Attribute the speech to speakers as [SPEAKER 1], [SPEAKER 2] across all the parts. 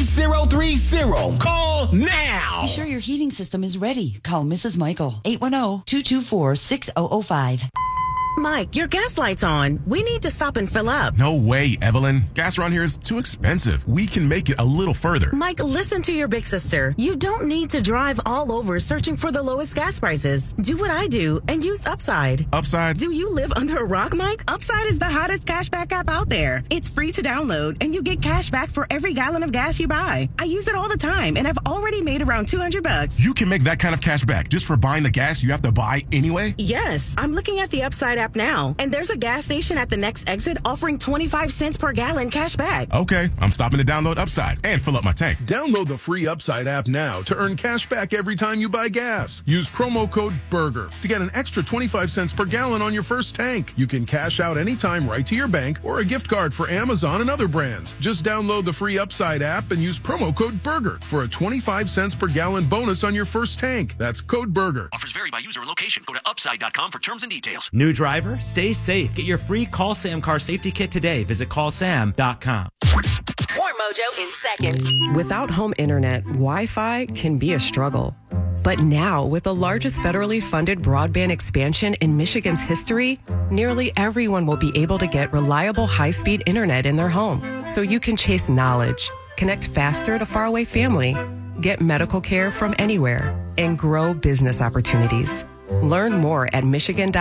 [SPEAKER 1] 3030. Call now.
[SPEAKER 2] Be sure your heating system is ready. Call Mrs. Michael. 810-224-6005.
[SPEAKER 3] Mike, your gas light's on. We need to stop and fill up.
[SPEAKER 4] No way, Evelyn. Gas around here is too expensive. We can make it a little further.
[SPEAKER 3] Mike, listen to your big sister. You don't need to drive all over searching for the lowest gas prices. Do what I do and use Upside.
[SPEAKER 4] Upside?
[SPEAKER 3] Do you live under a rock, Mike? Upside is the hottest cashback app out there. It's free to download, and you get cash back for every gallon of gas you buy. I use it all the time, and I've already made around $200.
[SPEAKER 4] You can make that kind of cash back just for buying the gas you have to buy anyway?
[SPEAKER 3] Yes, I'm looking at the Upside app now, and there's a gas station at the next exit offering 25 cents per gallon cash back.
[SPEAKER 4] Okay, I'm stopping to download Upside and fill up my tank.
[SPEAKER 5] Download the free Upside app now to earn cash back every time you buy gas. Use promo code BURGER to get an extra 25 cents per gallon on your first tank. You can cash out anytime right to your bank or a gift card for Amazon and other brands. Just download the free Upside app and use promo code BURGER for a 25 cents per gallon bonus on your first tank. That's code BURGER.
[SPEAKER 6] Offers vary by user and location. Go to upside.com for terms and details.
[SPEAKER 7] New driver? Stay safe. Get your free Call Sam car safety kit today. Visit callsam.com.
[SPEAKER 8] More Mojo in seconds.
[SPEAKER 9] Without home internet, Wi-Fi can be a struggle. But now, with the largest federally funded broadband expansion in Michigan's history, nearly everyone will be able to get reliable high-speed internet in their home. So you can chase knowledge, connect faster to faraway family, get medical care from anywhere, and grow business opportunities. Learn more at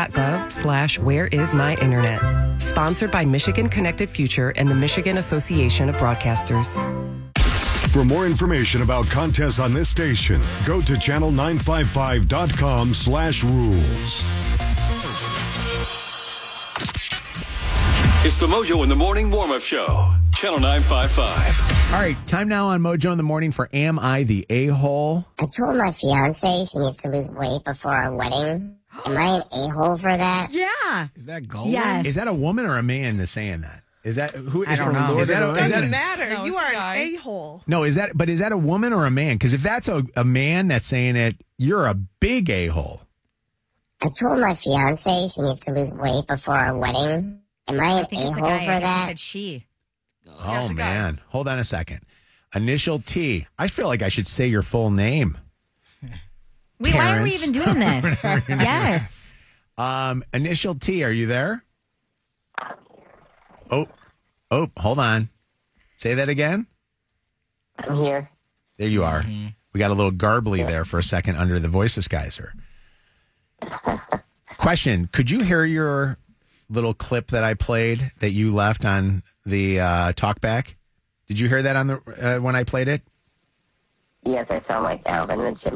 [SPEAKER 9] michigan.gov/whereismyinternet. Sponsored by Michigan Connected Future and the Michigan Association of Broadcasters.
[SPEAKER 10] For more information about contests on this station, go to channel955.com/rules.
[SPEAKER 6] It's the Mojo in the Morning Warm-Up Show. Channel 955.
[SPEAKER 11] All right, time now on Mojo in the Morning for Am I the A-hole?
[SPEAKER 12] I told my fiance she needs to lose weight before our wedding. Am I an a-hole for that?
[SPEAKER 13] Yeah.
[SPEAKER 11] Is that Goldman?
[SPEAKER 13] Yes.
[SPEAKER 11] Is that a woman or a man that's saying that? Is that who?
[SPEAKER 13] I don't know.
[SPEAKER 11] Is that
[SPEAKER 13] It doesn't
[SPEAKER 11] matter.
[SPEAKER 13] matter. You are an a-hole.
[SPEAKER 11] No, is that a woman or a man? Because if that's a man that's saying it, you're a big a-hole.
[SPEAKER 12] I told my fiance she needs to lose weight before our wedding. Am I an a-hole for that?
[SPEAKER 13] I said she.
[SPEAKER 11] Oh, man. Hold on a second. Initial T. I feel like I should say your full name.
[SPEAKER 13] Wait, why are we
[SPEAKER 11] Terrence.
[SPEAKER 13] even doing this? Yes.
[SPEAKER 11] Initial T, are you there? Oh, hold on. Say that again.
[SPEAKER 12] I'm here.
[SPEAKER 11] There you are. We got a little garbly there for a second under the voice disguiser. Question, could you hear your little clip that I played that you left on the talkback? Did you hear that on the when I played it?
[SPEAKER 12] Yes, I sound like Alvin and the Chipmunks.